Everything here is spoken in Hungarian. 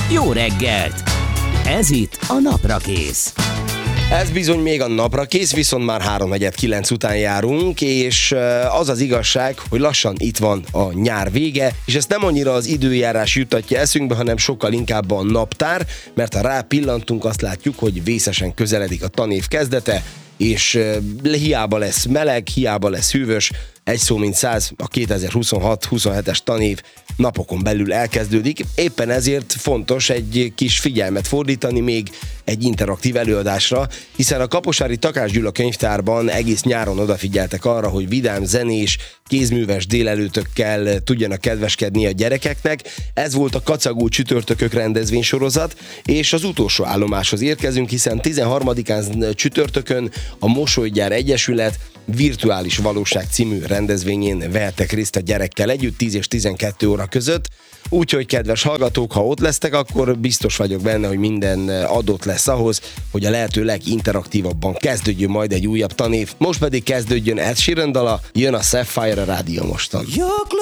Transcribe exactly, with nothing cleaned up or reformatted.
Jó reggelt! Ez itt a Naprakész. Ez bizony még a napra kész, viszont már háromnegyed kilenc után járunk, és az az igazság, hogy lassan itt van a nyár vége, és ezt nem annyira az időjárás jutatja eszünkbe, hanem sokkal inkább a naptár, mert ha rá pillantunk, azt látjuk, hogy vészesen közeledik a tanév kezdete, és hiába lesz meleg, hiába lesz hűvös, egy szó mint száz, a kétezer-huszonhat huszonhetes tanév napokon belül elkezdődik. Éppen ezért fontos egy kis figyelmet fordítani még egy interaktív előadásra, hiszen a Kaposvári Takács Gyula könyvtárban egész nyáron odafigyeltek arra, hogy vidám, zenés, kézműves délelőtökkel tudjanak kedveskedni a gyerekeknek. Ez volt a Kacagó csütörtökök rendezvénysorozat, és az utolsó állomáshoz érkezünk, hiszen tizenharmadikán csütörtökön a Mosolygyár Egyesület Virtuális Valóság című rendezvényén vehettek részt a gyerekkel együtt tíz és tizenkettő óra között. Úgyhogy kedves hallgatók, ha ott lesztek, akkor biztos vagyok benne, hogy minden adott lesz ahhoz, hogy a lehető leginteraktívabban kezdődjön majd egy újabb tanév. Most pedig kezdődjön Ed Sheeran dala, jön a Sapphire a rádió mostan.